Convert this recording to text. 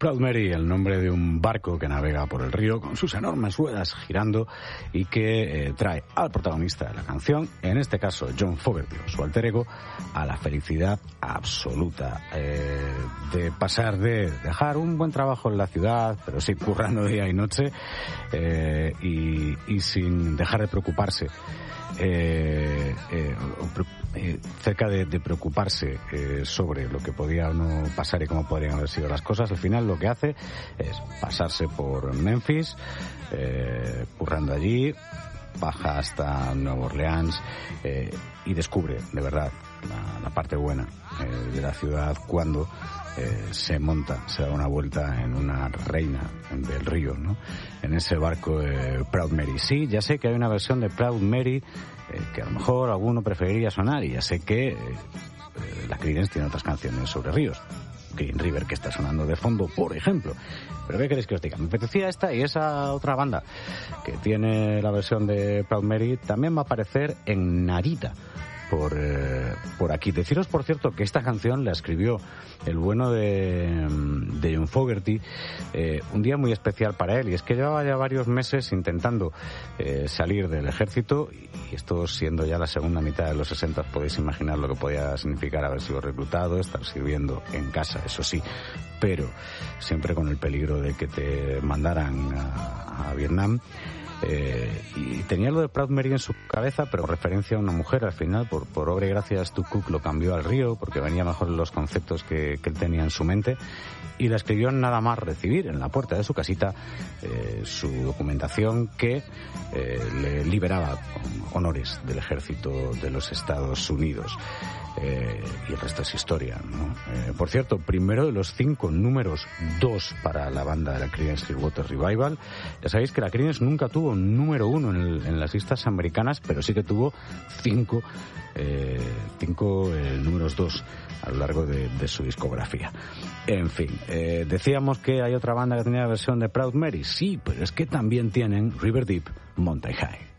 Proud Mary, el nombre de un barco que navega por el río con sus enormes ruedas girando y que trae al protagonista de la canción, en este caso John Fogerty, su alter ego, a la felicidad absoluta de pasar de dejar un buen trabajo en la ciudad, pero sí currando día y noche, y sin dejar de preocuparse, cerca de preocuparse sobre lo que podía o no pasar y cómo podrían haber sido las cosas. Al final lo que hace es pasarse por Memphis, currando allí, baja hasta Nueva Orleans y descubre de verdad la parte buena de la ciudad cuando se da una vuelta en una reina del río, ¿no? En ese barco Proud Mary. Sí, ya sé que hay una versión de Proud Mary que a lo mejor alguno preferiría sonar, y ya sé que la Creedence tiene otras canciones sobre ríos, Green River, que está sonando de fondo, por ejemplo. Pero ¿qué queréis que os diga? Me apetecía esta, y esa otra banda que tiene la versión de Proud Mary también va a aparecer en Narita por aquí. Deciros, por cierto, que esta canción la escribió el bueno de John Fogerty un día muy especial para él, y es que llevaba ya varios meses intentando salir del ejército, y esto siendo ya la segunda mitad de los 60, podéis imaginar lo que podía significar haber sido reclutado, estar sirviendo en casa, eso sí, pero siempre con el peligro de que te mandaran a Vietnam. Y tenía lo de Proud Mary en su cabeza, pero con referencia a una mujer. Al final, por obra y gracia, Stu Cook lo cambió al río porque venía mejor los conceptos que él tenía en su mente, y la escribió nada más recibir en la puerta de su casita su documentación que le liberaba con honores del ejército de los Estados Unidos. Y el resto es historia, ¿no? Por cierto, primero de los 5 números 2 para la banda de la Creedence Clearwater Revival. Ya sabéis que la Creedence nunca tuvo un número 1 en las listas americanas, pero sí que tuvo 5 números 2 a lo largo de su discografía. En fin, decíamos que hay otra banda que tenía la versión de Proud Mary. Sí, pero es que también tienen River Deep, Mountain High.